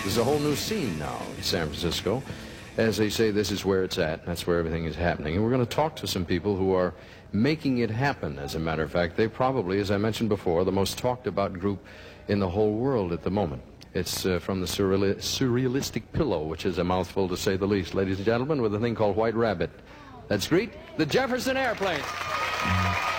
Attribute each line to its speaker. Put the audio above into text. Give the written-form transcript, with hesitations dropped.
Speaker 1: is a whole new scene now in San Francisco. As they say, this is where it's at. That's where everything is happening. And we're going to talk to some people who are making it happen, as a matter of fact. They probably, as I mentioned before, the most talked about group in the whole world at the moment. It's from the Surrealistic Pillow, which is a mouthful to say the least. Ladies and gentlemen, with a thing called White Rabbit. Let's greet the Jefferson Airplane.